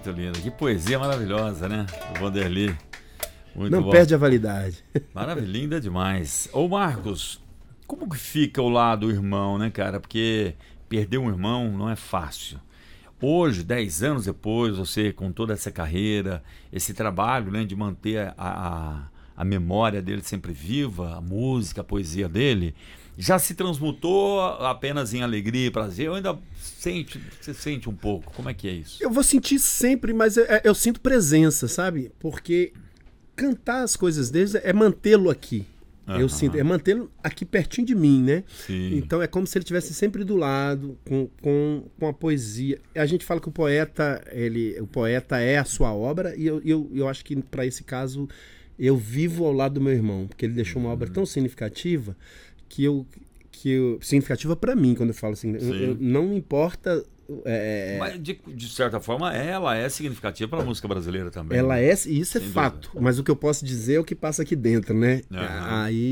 Muito linda. Que poesia maravilhosa, né? Do Vanderly. Muito Não bom. perde a validade. Maravilha, linda demais. Ô Marcos, como que fica o lado do irmão, né, cara? Porque perder um irmão não é fácil. Hoje, 10 anos depois, você com toda essa carreira, esse trabalho, né, de manter a memória dele sempre viva, a música, a poesia dele, já se transmutou apenas em alegria e prazer? Ou ainda você sente um pouco? Como é que é isso? Eu vou sentir sempre, mas eu sinto presença, sabe? Porque cantar as coisas deles é mantê-lo aqui. Eu sinto, é mantê-lo aqui pertinho de mim, né? Sim. Então é como se ele estivesse sempre do lado, com a poesia. A gente fala que o poeta é a sua obra, e eu acho que para esse caso eu vivo ao lado do meu irmão, porque ele deixou uma obra tão significativa significativa para mim, quando eu falo assim. Não me importa. Mas de certa forma ela é significativa para a música brasileira também. Ela né? é, e isso é fato. Mas o que eu posso dizer é o que passa aqui dentro, né? Aí